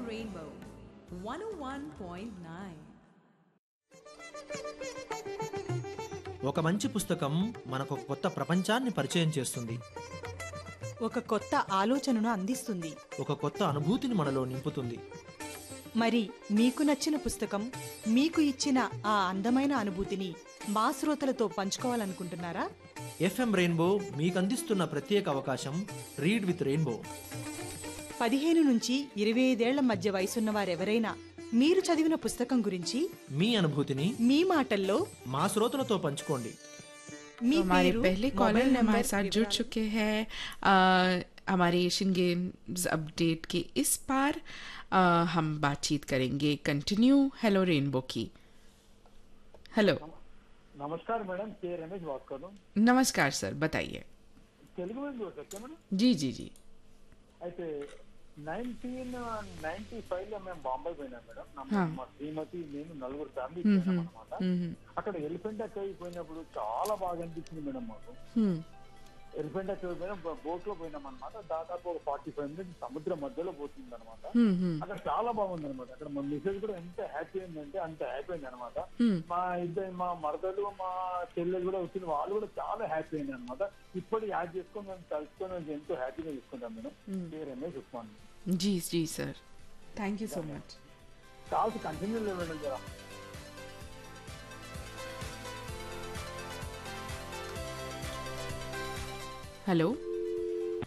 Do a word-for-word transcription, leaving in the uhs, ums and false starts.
Rainbow one oh one point nine. ఒక మంచి పుస్తకం మనకు ఒక కొత్త ప్రపంచాన్ని పరిచయం చేస్తుంది. ఒక కొత్త ఆలోచనను అందిస్తుంది. ఒక కొత్త అనుభూతిని మనలో నింపుతుంది. మరి మీకు నచ్చిన పుస్తకం మీకు ఇచ్చిన ఆ అందమైన అనుభూతిని మా శ్రోతలతో పంచుకోవాలనుకుంటున్నారా? ఎఫ్ఎం రెయిన్బో మీకు అందిస్తున్న ప్రత్యేక అవకాశం రీడ్ విత్ రెయిన్బో. పదిహేను నుంచి ఇరవై ఐదేళ్ల మధ్య వయసున్న వారెవరైనా మీరు చదివిన పుస్తకం గురించి మీ అనుభూతిని మీ మాటల్లో మా శ్రోతలతో పంచుకోండి. మీ तो हमारे పేరు, पहले మొబైల్ कॉलर నంబర్, हमारे साथ जुड़ వివరాలు. चुके हैं अ, हमारे एशियन गेम्स अपडेट के इस पार अ, हम बातचीत करेंगे कंटिन्यू हेलो रेनबो की. हेलो नमस्कार मैडम, के रमेश बात कर रहा हूँ. नमस्कार सर, बताइए. తెలుగు में बोल सकते हैं मैडम. जी जी जी. అయితే నైన్టీన్ నైన్టీ ఫైవ్ లో మేము బాంబే పోయినాం మేడం. హా. మా శ్రీమతి నేను నలుగురు ఫ్యామిలీ हम्म పోయినాం हम्म అనమాట. हम्म అక్కడ ఎలిఫెంటా కేవ్ పోయినప్పుడు చాలా బాగా అనిపించింది మేడం మాకు. हम्म ఎలిఫెంటా కేవ్ పోయినా బోట్ లో పోయినాం అనమాట. దాదాపు ఒక ఫార్టీ ఫైవ్ మినిట్స్ సముద్రం మధ్యలో పోతుంది అనమాట. हम्म हम्म అక్కడ చాలా బాగుంది అనమాట. అక్కడ మా మిసెస్ కూడా ఎంత హ్యాపీ అయిందంటే అంత హ్యాపీ అయింది అనమాట. हम्म మా ఇద్దరు మా మరదలు మా చెల్లెలు కూడా వచ్చిన వాళ్ళు కూడా చాలా హ్యాపీ అయింది అనమాట. ఇప్పుడు యాడ్ చేసుకొని మేము కలుసుకొని మేము ఎంతో హ్యాపీగా తీసుకుంటాం madam. K Ramesh Osman. Ji ji sir, thank you so much. Calls continue లేవండి జరా. हेलो